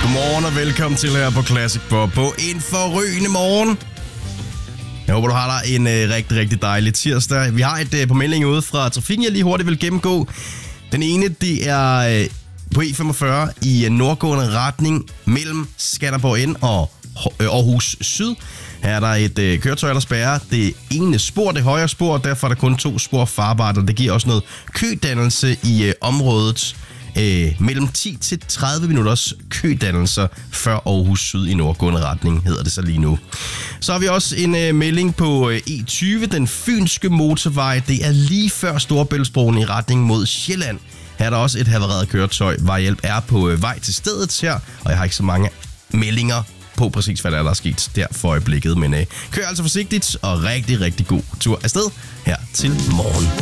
Godmorgen og velkommen til her på Classic Bob på en forrygende morgen. Jeg håber, du har dig en rigtig, rigtig dejlig tirsdag. Vi har et par meldinger ude fra trafikken, jeg lige hurtigt vil gennemgå. Den ene, det er på E45 i nordgående retning mellem Skanderborg N og Aarhus Syd. Her er der et køretøj, der spærrer det ene spor, det højre spor, og derfor er der kun 2 spor farbart, og det giver også noget kødannelse i området. Mellem 10 til 30 minutters kødannelser før Aarhus Syd i nordgående retning, hedder det så lige nu. Så har vi også en melding på E20, den fynske motorvej. Det er lige før Storebæltsbroen i retning mod Sjælland. Her er der også et havareret køretøj. Vejhjælp er på vej til stedet her, og jeg har ikke så mange meldinger på præcis, hvad der er sket der for øjeblikket. Men kør altså forsigtigt, og rigtig, rigtig god tur afsted her til morgen.